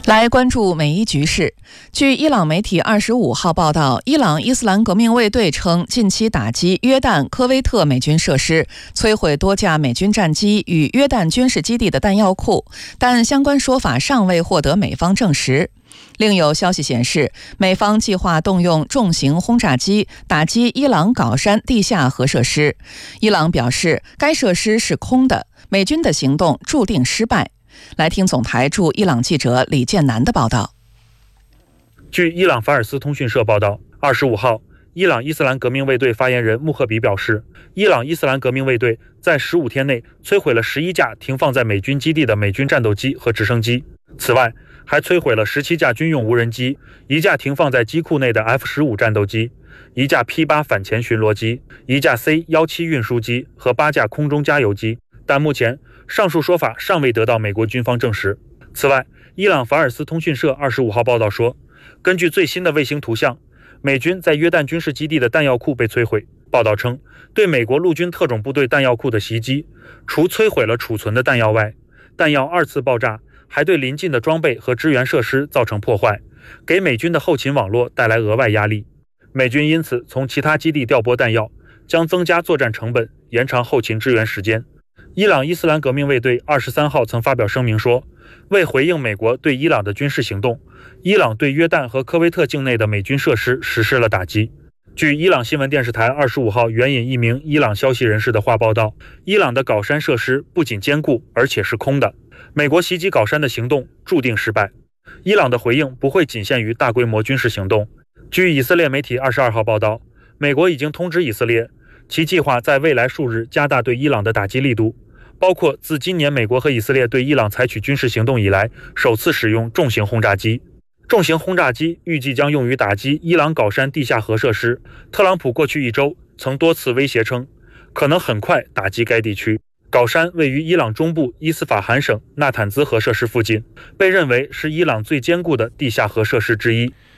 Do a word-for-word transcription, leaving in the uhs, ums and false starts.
来关注美伊局势。据伊朗媒体二十五号报道，伊朗伊斯兰革命卫队称，近期打击约旦、科威特美军设施，摧毁多架美军战机与约旦军事基地的弹药库，但相关说法尚未获得美方证实。另有消息显示，美方计划动用重型轰炸机打击伊朗皋山地下核设施。伊朗表示，该设施是空的，美军的行动注定失败。来听总台驻伊朗记者李建南的报道。 据伊朗法尔斯通讯社报道，二十五号，伊朗伊斯兰革命卫队发言人穆赫比表示，伊朗伊斯兰革命卫队在十五天内摧毁了十一架停放在美军基地的美军战斗机和直升机，此外还摧毁了十七架军用无人机，一架停放在机库内的 F 十五 战斗机，一架 P 八 反潜巡逻机，一架 C 十七 运输机和八架空中加油机。但目前上述说法尚未得到美国军方证实。此外，伊朗法尔斯通讯社二十五号报道说，根据最新的卫星图像，美军在约旦军事基地的弹药库被摧毁。报道称，对美国陆军特种部队弹药库的袭击，除摧毁了储存的弹药外，弹药二次爆炸还对邻近的装备和支援设施造成破坏，给美军的后勤网络带来额外压力。美军因此从其他基地调拨弹药，将增加作战成本，延长后勤支援时间。伊朗伊斯兰革命卫队二十三号曾发表声明说，为回应美国对伊朗的军事行动，伊朗对约旦和科威特境内的美军设施实施了打击。据伊朗新闻电视台二十五号援引一名伊朗消息人士的话报道，伊朗的皋山设施不仅坚固，而且是空的。美国袭击皋山的行动注定失败。伊朗的回应不会仅限于大规模军事行动。据以色列媒体二十二号报道，美国已经通知以色列，其计划在未来数日加大对伊朗的打击力度，包括自今年美国和以色列对伊朗采取军事行动以来，首次使用重型轰炸机。重型轰炸机预计将用于打击伊朗皋山地下核设施。特朗普过去一周曾多次威胁称，可能很快打击该地区。皋山位于伊朗中部伊斯法罕省纳坦兹核设施附近，被认为是伊朗最坚固的地下核设施之一。